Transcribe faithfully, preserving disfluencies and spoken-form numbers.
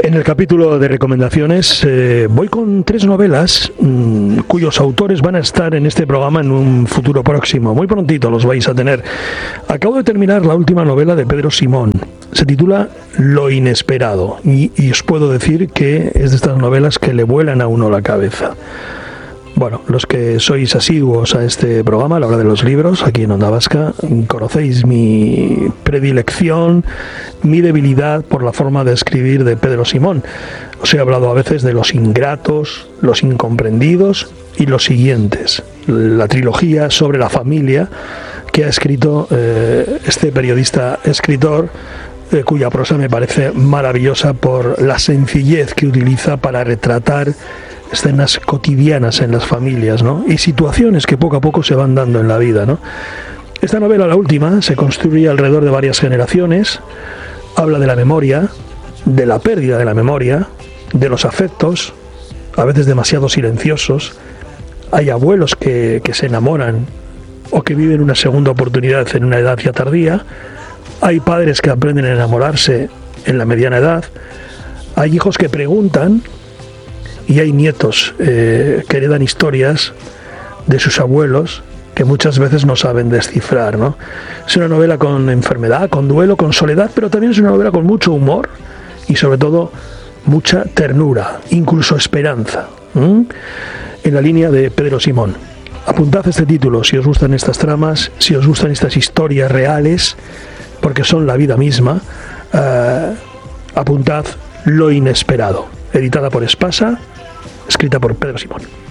En el capítulo de recomendaciones eh, voy con tres novelas mmm, cuyos autores van a estar en este programa en un futuro próximo. Muy prontito los vais a tener. Acabo de terminar la última novela de Pedro Simón. Se titula Lo inesperado y, y os puedo decir que es de estas novelas que le vuelan a uno la cabeza. Bueno, los que sois asiduos a este programa, a la hora de los libros, aquí en Onda Vasca, conocéis mi predilección, mi debilidad por la forma de escribir de Pedro Simón. Os he hablado a veces de Los ingratos, Los incomprendidos y Los siguientes, la trilogía sobre la familia que ha escrito eh, este periodista escritor, eh, cuya prosa me parece maravillosa por la sencillez que utiliza para retratar escenas cotidianas en las familias, ¿no? Y situaciones que poco a poco se van dando en la vida, ¿no? Esta novela, la última, se construye alrededor de varias generaciones, habla de la memoria, de la pérdida de la memoria, de los afectos, a veces demasiado silenciosos. Hay abuelos que, que se enamoran o que viven una segunda oportunidad en una edad ya tardía. Hay padres que aprenden a enamorarse en la mediana edad. Hay hijos que preguntan. Y hay nietos eh, que heredan historias de sus abuelos que muchas veces no saben descifrar, ¿no? Es una novela con enfermedad, con duelo, con soledad, pero también es una novela con mucho humor y sobre todo mucha ternura, incluso esperanza, ¿Mm? en la línea de Pedro Simón. Apuntad este título si os gustan estas tramas, si os gustan estas historias reales, porque son la vida misma. Uh, apuntad Lo inesperado, editada por Espasa, escrita por Pedro Simón.